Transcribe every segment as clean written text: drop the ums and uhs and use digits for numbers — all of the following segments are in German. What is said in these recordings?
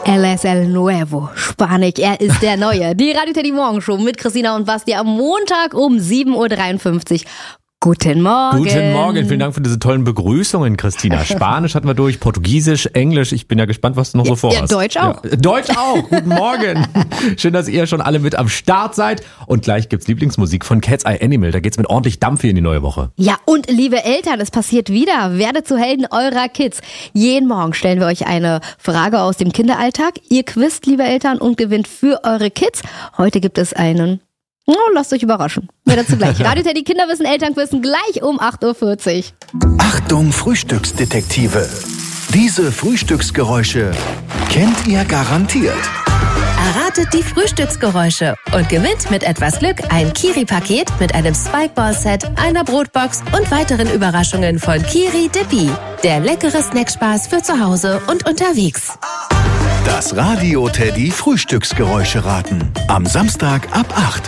Él es el nuevo. Spanisch, er ist der Neue. Die Radio Teddy Morgenshow mit Christina und Basti am Montag um 7.53 Uhr. Guten Morgen. Guten Morgen, vielen Dank für diese tollen Begrüßungen, Christina. Spanisch hatten wir durch, Portugiesisch, Englisch. Ich bin ja gespannt, was du noch so vorhast. Ja, Deutsch auch. Ja, Deutsch auch. Guten Morgen. Schön, dass ihr schon alle mit am Start seid. Und gleich gibt's Lieblingsmusik von Cat's Eye Animal. Da geht's mit ordentlich Dampf hier in die neue Woche. Ja, und liebe Eltern, es passiert wieder. Werdet zu Helden eurer Kids. Jeden Morgen stellen wir euch eine Frage aus dem Kinderalltag. Ihr quizt, liebe Eltern, und gewinnt für eure Kids. Heute gibt es einen... Oh, lasst euch überraschen. Mehr dazu gleich. Radio Teddy Kinderwissen, Elternquissen gleich um 8.40 Uhr. Achtung, Frühstücksdetektive. Diese Frühstücksgeräusche kennt ihr garantiert. Erratet die Frühstücksgeräusche und gewinnt mit etwas Glück ein Kiri-Paket mit einem Spikeball-Set, einer Brotbox und weiteren Überraschungen von Kiri Dippy. Der leckere Snackspaß für zu Hause und unterwegs. Das Radio Teddy Frühstücksgeräusche raten. Am Samstag ab 8.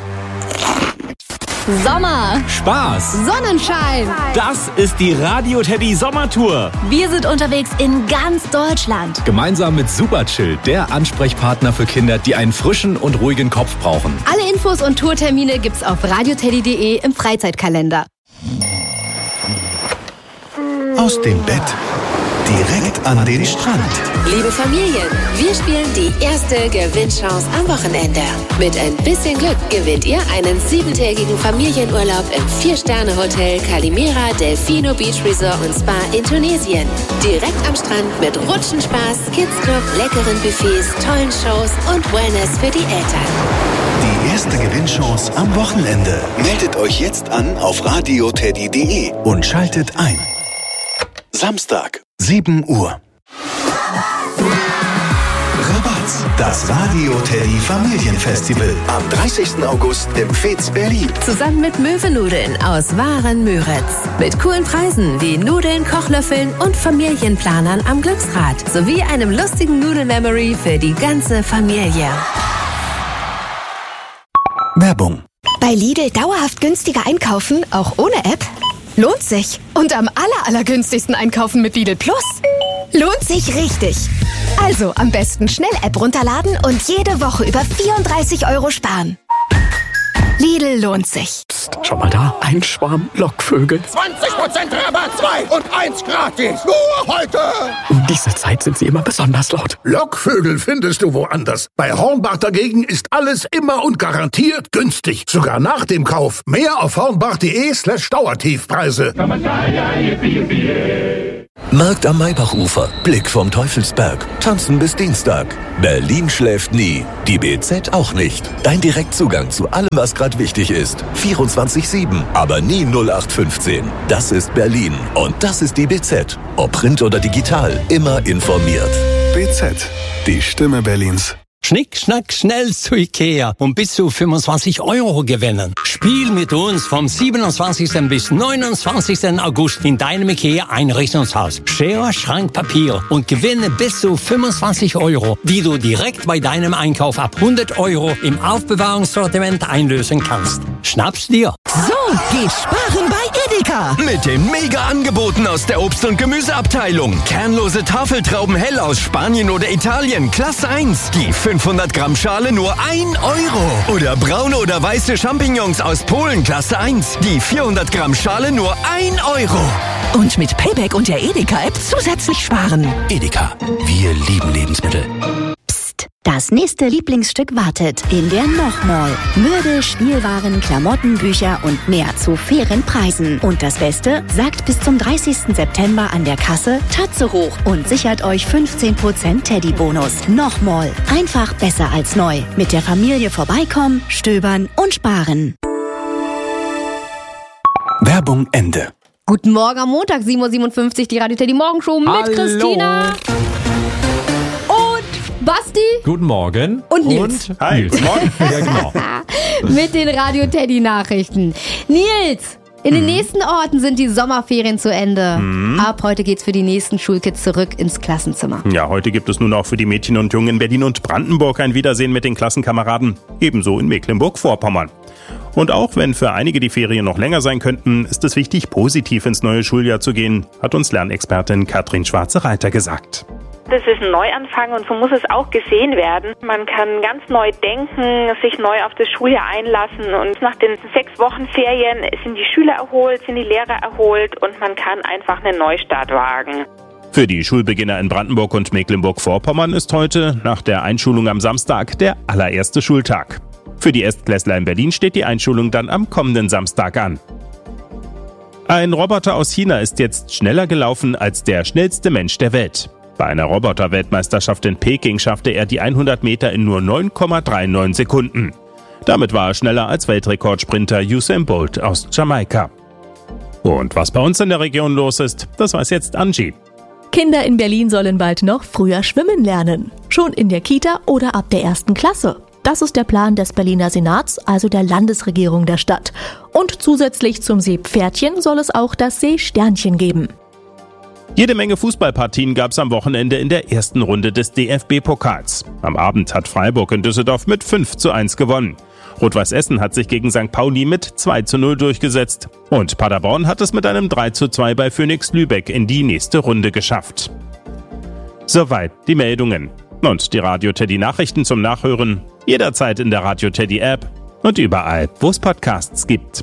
Sommer, Spaß, Sonnenschein. Das ist die Radio Teddy Sommertour. Wir sind unterwegs in ganz Deutschland. gemeinsam mit Superchill, der Ansprechpartner für Kinder, die einen frischen und ruhigen Kopf brauchen. Alle Infos und Tourtermine gibt's auf radioteddy.de im Freizeitkalender. Aus dem Bett direkt an den Strand. Liebe Familien, wir spielen die erste Gewinnchance am Wochenende. Mit ein bisschen Glück gewinnt ihr einen 7-tägigen Familienurlaub im 4-Sterne-Hotel Calimera Delfino Beach Resort und Spa in Tunesien. Direkt am Strand mit Rutschenspaß, Kidsclub, leckeren Buffets, tollen Shows und Wellness für die Eltern. Die erste Gewinnchance am Wochenende. Meldet euch jetzt an auf radioteddy.de und schaltet ein. Samstag, 7 Uhr. Rabatz, das Radio Teddy Familienfestival am 30. August im Fez Berlin. Zusammen mit Möwe-Nudeln aus wahren Müritz. Mit coolen Preisen wie Nudeln, Kochlöffeln und Familienplanern am Glücksrad. Sowie einem lustigen Nudel-Memory für die ganze Familie. Werbung. Bei Lidl dauerhaft günstiger einkaufen, auch ohne App? Lohnt sich. Und am allergünstigsten einkaufen mit Lidl Plus? Lohnt sich richtig. Also am besten schnell App runterladen und jede Woche über 34 € sparen. Lidl lohnt sich. Psst, schau mal da, ein Schwarm Lockvögel. 20% Rabatt, 2 und 1 gratis. Nur heute. Um diese Zeit sind sie immer besonders laut. Lockvögel findest du woanders. Bei Hornbach dagegen ist alles immer und garantiert günstig. Sogar nach dem Kauf. Mehr auf hornbach.de/Dauertiefpreise. Markt am Maybachufer, Blick vom Teufelsberg, tanzen bis Dienstag. Berlin schläft nie, die BZ auch nicht. Dein Direktzugang zu allem, was gerade wichtig ist. 24/7, aber nie 0815. Das ist Berlin und das ist die BZ. Ob Print oder digital, immer informiert. BZ, die Stimme Berlins. Schnick, schnack, schnell zu Ikea und bis zu 25 € gewinnen. Spiel mit uns vom 27. bis 29. August in deinem Ikea-Einrichtungshaus. Schere, Schrank, Papier und gewinne bis zu 25 €, die du direkt bei deinem Einkauf ab 100 € im Aufbewahrungssortiment einlösen kannst. Schnapp's dir. So geht Sparen bei Edeka. Mit den Mega-Angeboten aus der Obst- und Gemüseabteilung. Kernlose Tafeltrauben hell aus Spanien oder Italien, Klasse 1. Die 500 Gramm Schale nur 1 €. Oder braune oder weiße Champignons aus Polen, Klasse 1. Die 400 Gramm Schale nur 1 €. Und mit Payback und der Edeka-App zusätzlich sparen. Edeka, wir lieben Lebensmittel. Das nächste Lieblingsstück wartet in der Noch-Mall. Möbel, Spielwaren, Klamotten, Bücher und mehr zu fairen Preisen. Und das Beste, sagt bis zum 30. September an der Kasse Tatze hoch und sichert euch 15% Teddy-Bonus. Noch-Mall. Einfach besser als neu. Mit der Familie vorbeikommen, stöbern und sparen. Werbung Ende. Guten Morgen am Montag, 7.57 Uhr, die Radio Teddy Morgenshow mit Hallo. Christina. Basti. Guten Morgen. Und Nils. Hi, guten Morgen. Ja, genau. Mit den Radio Teddy Nachrichten. Nils, in den nächsten Orten sind die Sommerferien zu Ende. Ab heute geht's für die nächsten Schulkids zurück ins Klassenzimmer. Ja, heute gibt es nun auch für die Mädchen und Jungen in Berlin und Brandenburg ein Wiedersehen mit den Klassenkameraden. Ebenso in Mecklenburg-Vorpommern. Und auch wenn für einige die Ferien noch länger sein könnten, ist es wichtig, positiv ins neue Schuljahr zu gehen, hat uns Lernexpertin Katrin Schwarze-Reiter gesagt. Das ist ein Neuanfang und so muss es auch gesehen werden. Man kann ganz neu denken, sich neu auf das Schuljahr einlassen und nach den 6 Wochen Ferien sind die Schüler erholt, sind die Lehrer erholt und man kann einfach einen Neustart wagen. Für die Schulbeginner in Brandenburg und Mecklenburg-Vorpommern ist heute, nach der Einschulung am Samstag, der allererste Schultag. Für die Erstklässler in Berlin steht die Einschulung dann am kommenden Samstag an. Ein Roboter aus China ist jetzt schneller gelaufen als der schnellste Mensch der Welt. Bei einer Roboter-Weltmeisterschaft in Peking schaffte er die 100 Meter in nur 9,39 Sekunden. Damit war er schneller als Weltrekordsprinter Usain Bolt aus Jamaika. Und was bei uns in der Region los ist, das weiß jetzt Angie. Kinder in Berlin sollen bald noch früher schwimmen lernen. Schon in der Kita oder ab der 1. Klasse. Das ist der Plan des Berliner Senats, also der Landesregierung der Stadt. Und zusätzlich zum Seepferdchen soll es auch das Seesternchen geben. Jede Menge Fußballpartien gab es am Wochenende in der ersten Runde des DFB-Pokals. Am Abend hat Freiburg in Düsseldorf mit 5:1 gewonnen. Rot-Weiß Essen hat sich gegen St. Pauli mit 2:0 durchgesetzt. Und Paderborn hat es mit einem 3:2 bei Phoenix Lübeck in die nächste Runde geschafft. Soweit die Meldungen. Und die Radio Teddy Nachrichten zum Nachhören jederzeit in der Radio Teddy App und überall, wo es Podcasts gibt.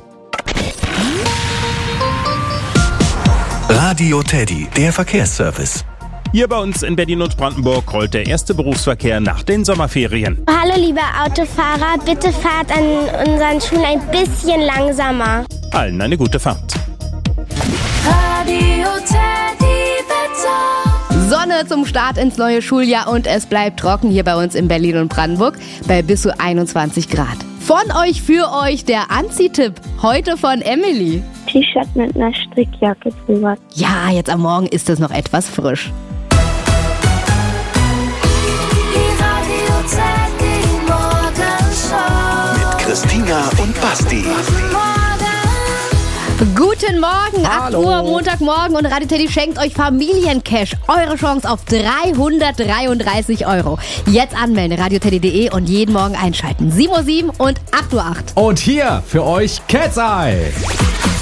Radio Teddy, der Verkehrsservice. Hier bei uns in Berlin und Brandenburg rollt der erste Berufsverkehr nach den Sommerferien. Hallo liebe Autofahrer, bitte fahrt an unseren Schulen ein bisschen langsamer. Allen eine gute Fahrt. Radio Teddy Wetter. Sonne zum Start ins neue Schuljahr und es bleibt trocken hier bei uns in Berlin und Brandenburg bei bis zu 21 Grad. Von euch für euch der Anziehtipp, heute von Emily. T-Shirt mit einer Strickjacke drüber. Ja, jetzt am Morgen ist es noch etwas frisch. Mit Christina und Basti. Guten Morgen, Hallo. 8 Uhr Montagmorgen und Radio Teddy schenkt euch Familiencash. Eure Chance auf 333 €. Jetzt anmelden, radioteddy.de und jeden Morgen einschalten. 7:07 Uhr und 8:08 Uhr. Und hier für euch Cat's Eye.